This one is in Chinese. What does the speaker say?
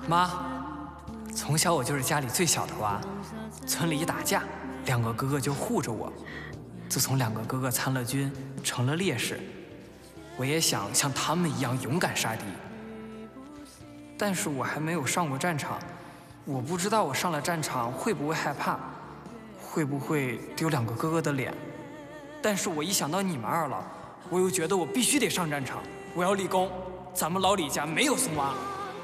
妈，从小我就是家里最小的娃，村里一打架，两个哥哥就护着我。自从两个哥哥参了军，成了烈士，我也想像他们一样勇敢杀敌。但是我还没有上过战场，我不知道我上了战场会不会害怕，会不会丢两个哥哥的脸。但是我一想到你们二老，我又觉得我必须得上战场，我要立功。咱们老李家没有怂娃。